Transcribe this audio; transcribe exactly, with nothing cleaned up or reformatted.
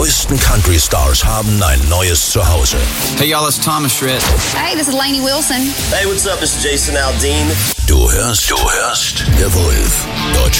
größten Country-Stars haben ein neues Zuhause. Hey y'all, it's Thomas Rhett. Hey, this is Lainey Wilson. Hey, what's up? It's Jason Aldean. Du hörst, du hörst The Wolf. Deutschland